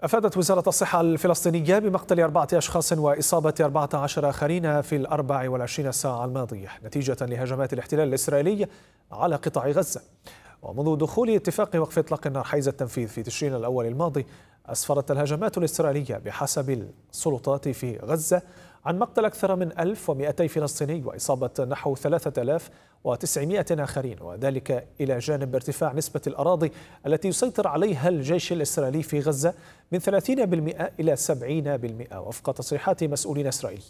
أفادت وزارة الصحة الفلسطينية بمقتل 4 أشخاص وإصابة 14 آخرين في 24 ساعة الماضية نتيجة لهجمات الاحتلال الإسرائيلي على قطاع غزة. ومنذ دخول اتفاق وقف إطلاق النار حيز التنفيذ في تشرين الأول الماضي، أسفرت الهجمات الإسرائيلية بحسب السلطات في غزة عن مقتل أكثر من 1200 فلسطيني وإصابة نحو 3900 آخرين، وذلك إلى جانب ارتفاع نسبة الأراضي التي يسيطر عليها الجيش الإسرائيلي في غزة من 30% إلى 70% وفق تصريحات مسؤولين إسرائيليين.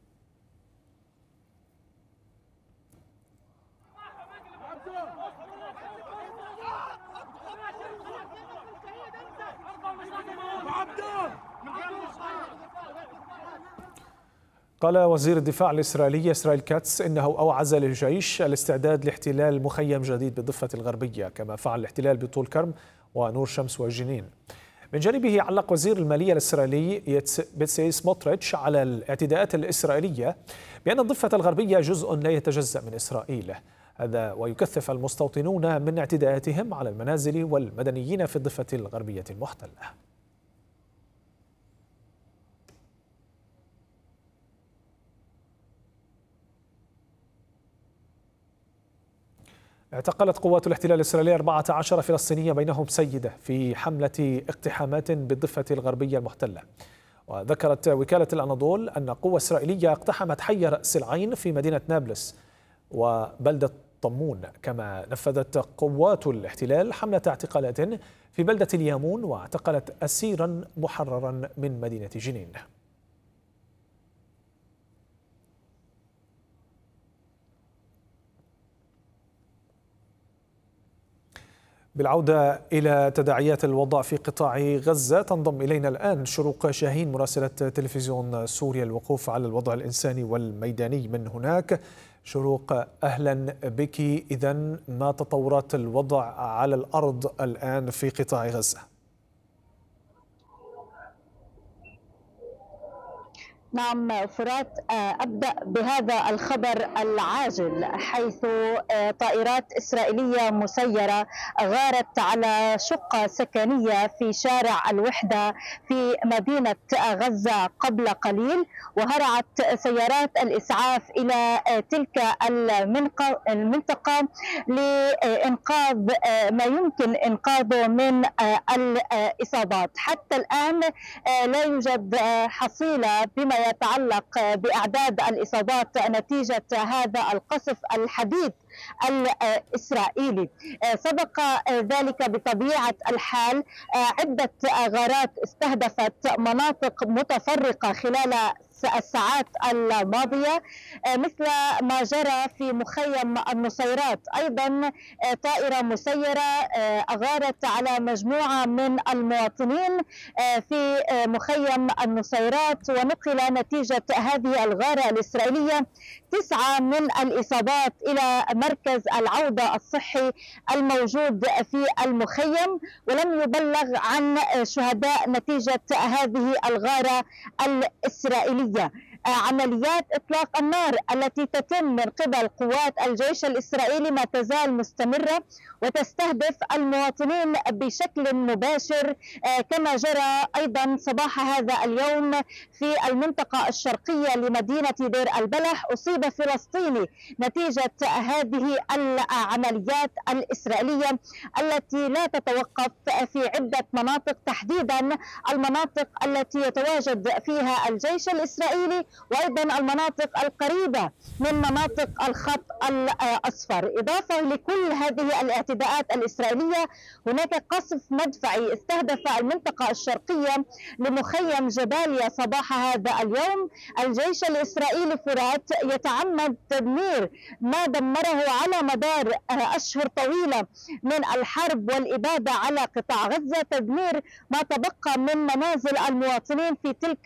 قال وزير الدفاع الإسرائيلي إسرائيل كاتس إنه أوعز للجيش الاستعداد لاحتلال مخيم جديد بالضفة الغربية، كما فعل الاحتلال بطول كرم ونور شمس وجنين. من جانبه علق وزير المالية الإسرائيلي بتسي سموتريتش على الاعتداءات الإسرائيلية بأن الضفة الغربية جزء لا يتجزأ من إسرائيل، هذا ويكثف المستوطنون من اعتداءاتهم على المنازل والمدنيين في الضفة الغربية المحتلة. اعتقلت قوات الاحتلال الإسرائيلي 14 فلسطينية بينهم سيدة في حملة اقتحامات بالضفة الغربية المحتلة. وذكرت وكالة الأناضول أن قوة إسرائيلية اقتحمت حي رأس العين في مدينة نابلس وبلدة طمون، كما نفذت قوات الاحتلال حملة اعتقالات في بلدة اليامون واعتقلت أسيرا محررا من مدينة جنين. بالعودة إلى تداعيات الوضع في قطاع غزة، تنضم إلينا الآن شروق شاهين مراسلة تلفزيون سوريا الوقوف على الوضع الإنساني والميداني من هناك. شروق، أهلا بك. إذن ما تطورات الوضع على الأرض الآن في قطاع غزة؟ نعم فرات، أبدأ بهذا الخبر العاجل، حيث طائرات إسرائيلية مسيرة غارت على شقة سكنية في شارع الوحدة في مدينة غزة قبل قليل، وهرعت سيارات الإسعاف إلى تلك المنطقة لإنقاذ ما يمكن إنقاذه من الإصابات. حتى الآن لا يوجد حصيلة بما يتعلق بأعداد الإصابات نتيجة هذا القصف الحديث الإسرائيلي. سبق ذلك بطبيعة الحال عدة غارات استهدفت مناطق متفرقة خلال الساعات الماضية، مثل ما جرى في مخيم النصيرات. أيضا طائرة مسيرة أغارت على مجموعة من المواطنين في مخيم النصيرات، ونقل نتيجة هذه الغارة الإسرائيلية 9 من الإصابات إلى مركز العودة الصحي الموجود في المخيم، ولم يبلغ عن شهداء نتيجة هذه الغارة الإسرائيلية. عمليات إطلاق النار التي تتم من قبل قوات الجيش الإسرائيلي ما تزال مستمرة وتستهدف المواطنين بشكل مباشر، كما جرى أيضا صباح هذا اليوم في المنطقة الشرقية لمدينة دير البلح. أصيب فلسطيني نتيجة هذه العمليات الإسرائيلية التي لا تتوقف في عدة مناطق، تحديدا المناطق التي يتواجد فيها الجيش الإسرائيلي وأيضا المناطق القريبة من مناطق الخط الأصفر. إضافة لكل هذه الاعتداءات الإسرائيلية، هناك قصف مدفعي استهدف المنطقة الشرقية لمخيم جباليا صباح هذا اليوم. الجيش الإسرائيلي فرات يتعمد تدمير ما دمره على مدار أشهر طويلة من الحرب والإبادة على قطاع غزة، تدمير ما تبقى من منازل المواطنين في تلك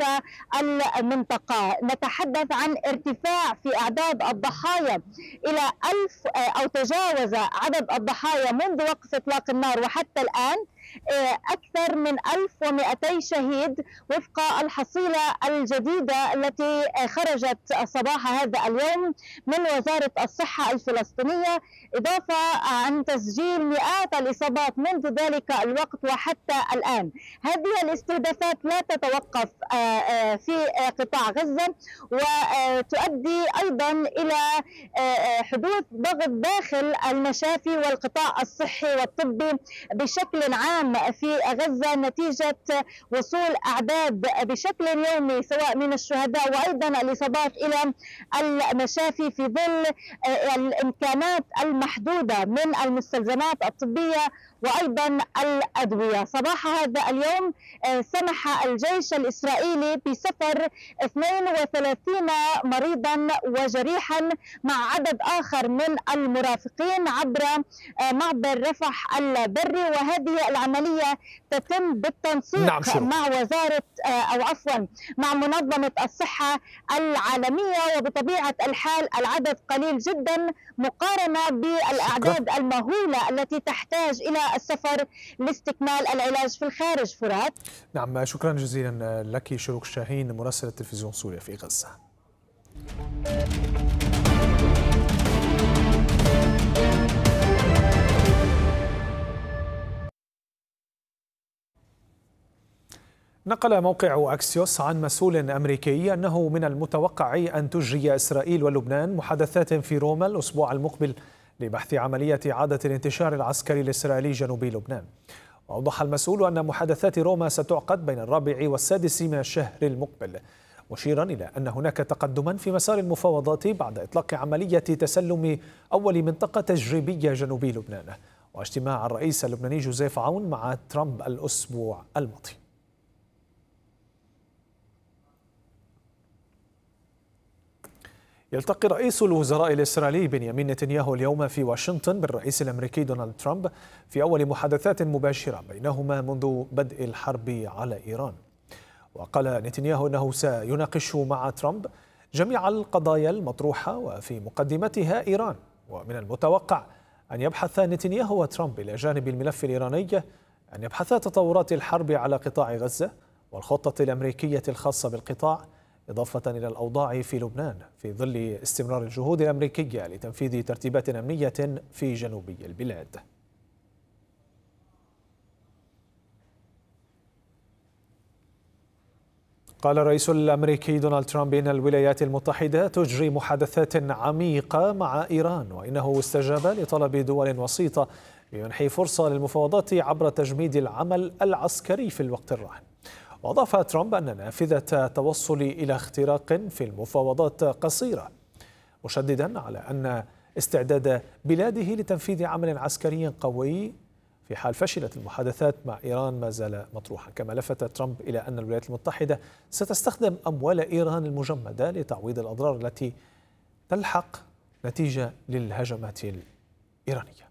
المنطقة. نتحدث عن ارتفاع في أعداد الضحايا إلى 1000 أو تجاوز عدد الضحايا منذ وقف إطلاق النار وحتى الآن أكثر من 1200 شهيد وفق الحصيلة الجديدة التي خرجت صباح هذا اليوم من وزارة الصحة الفلسطينية، إضافة عن تسجيل مئات الإصابات منذ ذلك الوقت وحتى الآن. هذه الاستهدافات لا تتوقف في قطاع غزة، وتؤدي أيضا إلى حدوث ضغط داخل المشافي والقطاع الصحي والطبي بشكل عام في غزة نتيجة وصول أعداد بشكل يومي سواء من الشهداء وأيضا الإصابات إلى المشافي في ظل الإمكانات المحدودة من المستلزمات الطبية وأيضا الأدوية. صباح هذا اليوم سمح الجيش الإسرائيلي بسفر 32 مريضا وجريحا مع عدد آخر من المرافقين عبر معبر رفح البري، وهذه العملية تتم بالتنسيق مع وزارة أو عفوا مع منظمة الصحة العالمية، وبطبيعة الحال العدد قليل جدا مقارنة بالأعداد المهولة التي تحتاج إلى السفر لاستكمال العلاج في الخارج. فرات. نعم، شكرا جزيلا لك شروق شاهين مراسلة تلفزيون سوريا في غزة. نقل موقع أكسيوس عن مسؤول أمريكي أنه من المتوقع أن تجري إسرائيل ولبنان محادثات في روما الأسبوع المقبل لبحث عملية إعادة الانتشار العسكري الإسرائيلي جنوبي لبنان. وأوضح المسؤول أن محادثات روما ستعقد بين 4 و6 من الشهر المقبل، مشيرا إلى أن هناك تقدما في مسار المفاوضات بعد إطلاق عملية تسلم أول منطقة تجريبية جنوبي لبنان واجتماع الرئيس اللبناني جوزيف عون مع ترامب الأسبوع الماضي. يلتقي رئيس الوزراء الإسرائيلي بنيامين نتنياهو اليوم في واشنطن بالرئيس الأمريكي دونالد ترامب في أول محادثات مباشرة بينهما منذ بدء الحرب على إيران. وقال نتنياهو أنه سيناقش مع ترامب جميع القضايا المطروحة وفي مقدمتها إيران، ومن المتوقع أن يبحث نتنياهو وترامب إلى جانب الملف الإيراني أن يبحثا تطورات الحرب على قطاع غزة والخطة الأمريكية الخاصة بالقطاع، إضافة إلى الأوضاع في لبنان في ظل استمرار الجهود الأمريكية لتنفيذ ترتيبات أمنية في جنوبي البلاد. قال الرئيس الأمريكي دونالد ترامب إن الولايات المتحدة تجري محادثات عميقة مع إيران، وإنه استجاب لطلب دول وسيطة لمنح فرصة للمفاوضات عبر تجميد العمل العسكري في الوقت الراهن. وأضاف ترامب أن نافذة التوصل إلى اختراق في المفاوضات قصيرة، مشددا على أن استعداد بلاده لتنفيذ عمل عسكري قوي في حال فشلت المحادثات مع إيران ما زال مطروحا. كما لفت ترامب إلى أن الولايات المتحدة ستستخدم أموال إيران المجمدة لتعويض الأضرار التي تلحق نتيجة للهجمات الإيرانية.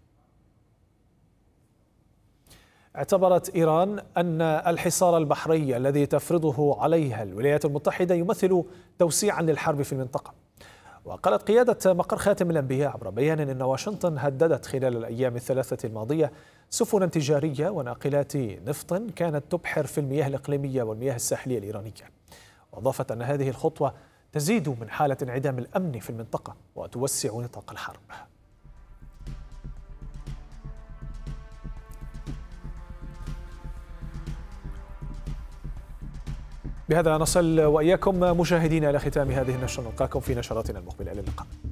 اعتبرت إيران أن الحصار البحري الذي تفرضه عليها الولايات المتحدة يمثل توسيعا للحرب في المنطقة. وقالت قيادة مقر خاتم الأنبياء عبر بيان أن واشنطن هددت خلال الأيام الثلاثة الماضية سفنا تجارية وناقلات نفط كانت تبحر في المياه الإقليمية والمياه الساحلية الإيرانية. وأضافت أن هذه الخطوة تزيد من حالة انعدام الأمن في المنطقة وتوسع نطاق الحرب. بهذا نصل وإياكم مشاهدينا إلى ختام هذه النشرة، نلقاكم في نشراتنا المقبلة. إلى اللقاء.